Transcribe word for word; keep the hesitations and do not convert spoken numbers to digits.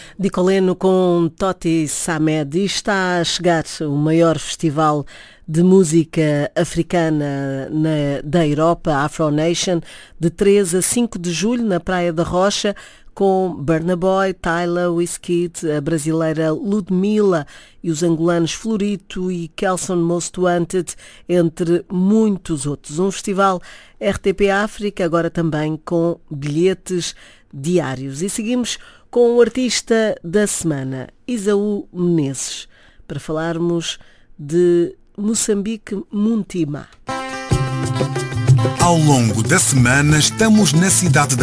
Dicoleno com Toti Samed. E está a chegar o maior festival de música africana na, da Europa, Afro Nation, de três a cinco de julho na Praia da Rocha, com Burna Boy, Tyla, Wizkid, a brasileira Ludmilla e os angolanos Florito e Kelson Most Wanted, entre muitos outros. Um festival R T P África, agora também com bilhetes diários. E seguimos com o artista da semana, Isaú Menezes, para falarmos de Moçambique Muntima. Ao longo da semana estamos na cidade